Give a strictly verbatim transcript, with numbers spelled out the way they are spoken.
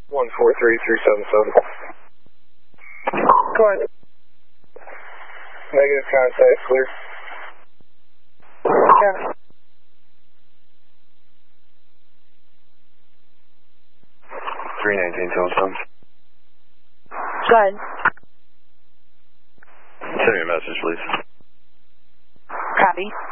one four three three seven seven. Go ahead. Negative contact, clear. Yeah. three nineteen, telephone. Go ahead. Send me a message, please. Copy.